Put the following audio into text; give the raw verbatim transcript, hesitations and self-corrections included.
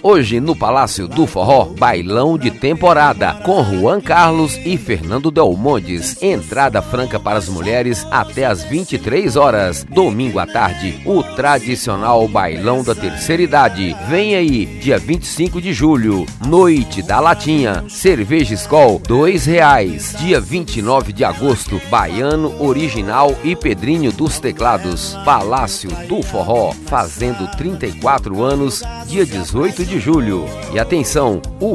Hoje no Palácio do Forró, bailão de temporada, com Juan Carlos e Fernando Delmontes. Entrada franca para as mulheres até às vinte e três horas. Domingo à tarde, o tradicional bailão da terceira idade. Vem aí, dia vinte e cinco de julho, Noite da Latinha. Cerveja Skol, dois reais. Dia vinte e nove de agosto, Baiano Original e Pedrinho dos Teclados. Palácio do Forró, fazendo trinta e quatro anos, dia dezoito de julho. E atenção, o